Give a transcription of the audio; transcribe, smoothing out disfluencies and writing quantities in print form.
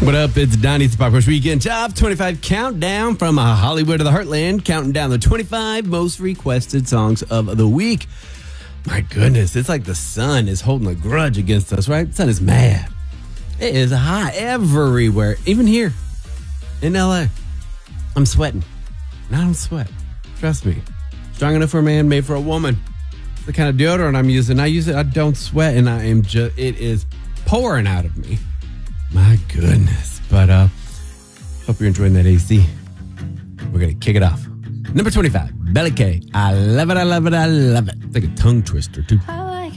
What up? It's Donnie's the Pop Rush Weekend Top 25 Countdown from Hollywood to the Heartland, counting down the 25 most requested songs of the week. My goodness, it's like the sun is holding a grudge against us, right? The sun is mad. It is hot everywhere, even here in LA. I'm sweating, and I don't sweat. Trust me. Strong enough for a man, made for a woman. It's the kind of deodorant I'm using. I use it, I don't sweat, and it is pouring out of me. My goodness. But hope you're enjoying that AC. We're going to kick it off. Number 25, Bella K. I love it, I love it, I love it. It's like a tongue twister, too.